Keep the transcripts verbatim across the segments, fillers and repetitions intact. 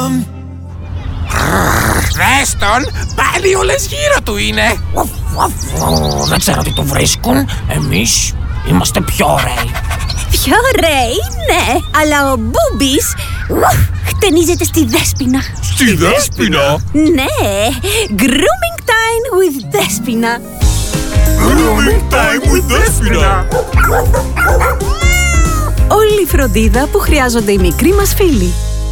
Δες τον, πάλι όλες γύρω του είναι. Δεν ξέρω τι του βρίσκουν. Εμείς είμαστε πιο ωραίοι. Πιο ωραίοι, ναι. Αλλά ο Μπούμπης χτενίζεται στη Δέσποινα. Στη Δέσποινα? Ναι. Grooming time with Δέσποινα. Grooming time with Δέσποινα. Όλη η φροντίδα που χρειάζονται οι μικροί μας φίλοι.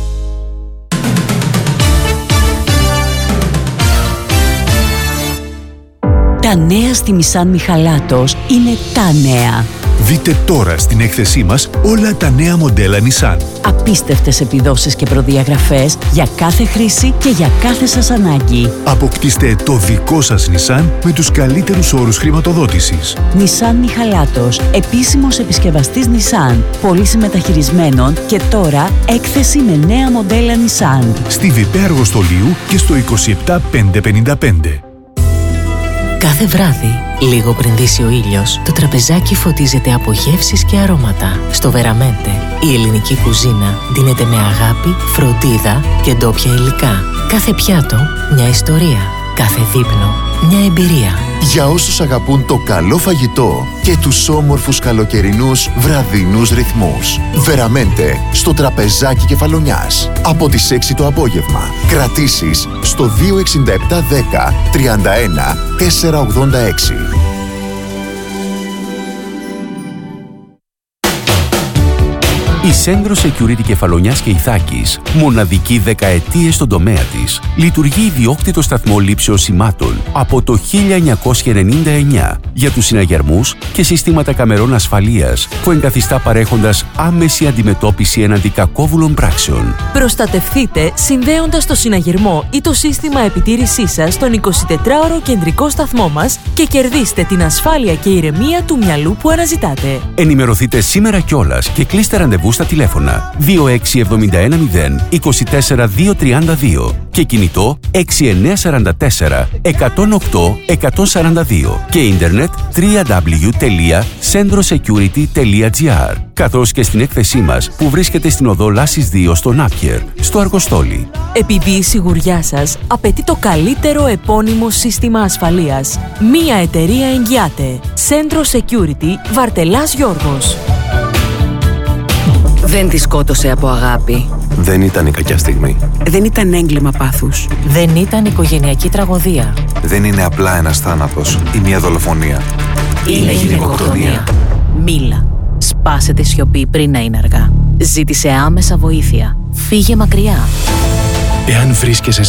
Τα νέα στη Nissan Μιχαλάτος είναι τα νέα. Δείτε τώρα στην έκθεσή μας όλα τα νέα μοντέλα Nissan. Απίστευτες επιδόσεις και προδιαγραφές για κάθε χρήση και για κάθε σας ανάγκη. Αποκτήστε το δικό σας Nissan με τους καλύτερους όρους χρηματοδότησης. Nissan Μιχαλάτος, επίσημος επισκευαστής Nissan, πώληση μεταχειρισμένων και τώρα έκθεση με νέα μοντέλα Nissan. Στη Βιπέ Αργοστολίου και στο είκοσι επτά χιλιάδες πεντακόσια πενήντα πέντε. Κάθε βράδυ, λίγο πριν δύσει ο ήλιος, το τραπεζάκι φωτίζεται από γεύσεις και αρώματα. Στο Βεραμέντε, η ελληνική κουζίνα δίνεται με αγάπη, φροντίδα και ντόπια υλικά. Κάθε πιάτο, μια ιστορία. Κάθε δείπνο, μια εμπειρία. Για όσους αγαπούν το καλό φαγητό και τους όμορφους καλοκαιρινούς βραδινούς ρυθμούς. Βεραμέντε, στο τραπεζάκι Κεφαλονιάς. Από τις έξι το απόγευμα. Κρατήσεις στο δύο εξήντα επτά δέκα τριάντα ένα τετρακόσια ογδόντα έξι. Η Centro Security Κεφαλονιάς και Ιθάκης, μοναδική δεκαετίες στον τομέα της, λειτουργεί ιδιόκτητο σταθμό λήψεως σημάτων από το χίλια εννιακόσια ενενήντα εννιά για τους συναγερμούς και συστήματα καμερών ασφαλείας που εγκαθιστά παρέχοντας άμεση αντιμετώπιση έναντι κακόβουλων πράξεων. Προστατευθείτε συνδέοντας το συναγερμό ή το σύστημα επιτήρησής σας στον εικοσιτετράωρο κεντρικό σταθμό μας και κερδίστε την ασφάλεια και ηρεμία του μυαλού που αναζητάτε. Ενημερωθείτε σήμερα κιόλας και κλείστε ραντεβού στα τηλέφωνα δύο έξι εβδομήντα ένα μηδέν είκοσι τέσσερα διακόσια τριάντα δύο και κινητό έξι εννιά τέσσερα τέσσερα εκατόν οκτώ εκατόν σαράντα δύο και ίντερνετ double-u double-u double-u τελεία centrosecurity τελεία gr, καθώς και στην έκθεσή μας που βρίσκεται στην οδό Λάσης δύο στο Νάπιερ, στο Αργοστόλι. Επειδή η σιγουριά σας απαιτεί το καλύτερο επώνυμο σύστημα ασφαλείας, μία εταιρεία εγγυάται. Centro Security, Βαρτελάς Γιώργος. Δεν τη σκότωσε από αγάπη. Δεν ήταν η κακιά στιγμή. Δεν ήταν έγκλημα πάθους. Δεν ήταν οικογενειακή τραγωδία. Δεν είναι απλά ένας θάνατος ή μια δολοφονία. Είναι γυναικοκτονία. Μίλα. Σπάσε τη σιωπή πριν να είναι αργά. Ζήτησε άμεσα βοήθεια. Φύγε μακριά. Εάν βρίσκεσαι